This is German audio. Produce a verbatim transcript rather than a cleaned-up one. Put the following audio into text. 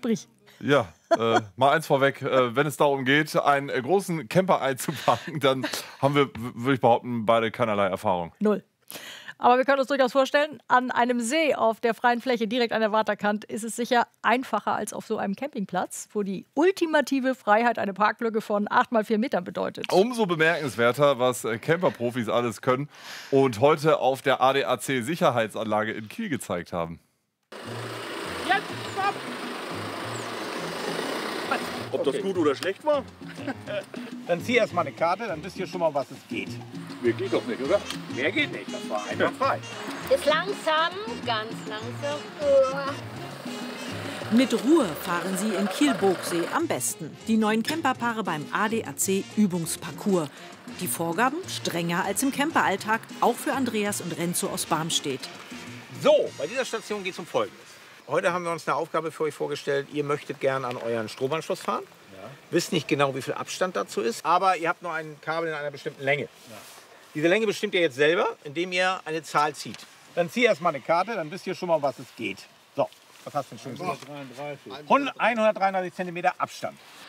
Sprich. Ja, äh, mal eins vorweg, äh, wenn es darum geht, einen äh, großen Camper einzupacken, dann haben wir, würde ich behaupten, beide keinerlei Erfahrung. Null. Aber wir können uns durchaus vorstellen, an einem See auf der freien Fläche direkt an der Waterkant ist es sicher einfacher als auf so einem Campingplatz, wo die ultimative Freiheit eine Parklücke von acht mal vier Metern bedeutet. Umso bemerkenswerter, was äh, Camperprofis alles können und heute auf der A D A C-Sicherheitsanlage in Kiel gezeigt haben. Jetzt, stopp! Ob das gut oder schlecht war? Dann zieh erst mal eine Karte, dann wisst ihr schon mal, was es geht. Mehr geht doch nicht, oder? Mehr geht nicht, das war einwandfrei. Ist langsam, ganz langsam. Mit Ruhe fahren sie in Kiel-Boogsee am besten. Die neuen Camperpaare beim A D A C-Übungsparcours. Die Vorgaben strenger als im Camperalltag, auch für Andreas und Renzo aus Barmstedt. So, bei dieser Station geht es um Folgendes. Heute haben wir uns eine Aufgabe für euch vorgestellt. Ihr möchtet gern an euren Stromanschluss fahren. Ja. Wisst nicht genau, wie viel Abstand dazu ist, aber ihr habt nur ein Kabel in einer bestimmten Länge. Ja. Diese Länge bestimmt ihr jetzt selber, indem ihr eine Zahl zieht. Dann zieh erst mal eine Karte, dann wisst ihr schon mal, was es geht. So, was hast du denn schon? hundertdreiunddreißig Zentimeter Abstand.